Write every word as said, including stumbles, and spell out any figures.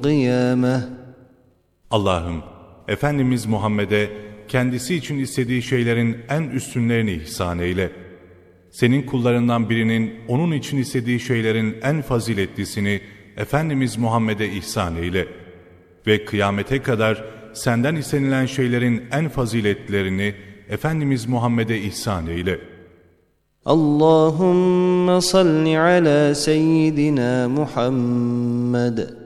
القيامة. Allah'ım, Efendimiz Muhammed'e kendisi için istediği şeylerin en üstünlerini ihsan eyle. Senin kullarından birinin onun için istediği şeylerin en faziletlisini Efendimiz Muhammed'e ihsan eyle. Ve kıyamete kadar senden istenilen şeylerin en faziletlerini Efendimiz Muhammed'e ihsan eyle. Allahümme salli ala seyyidina Muhammed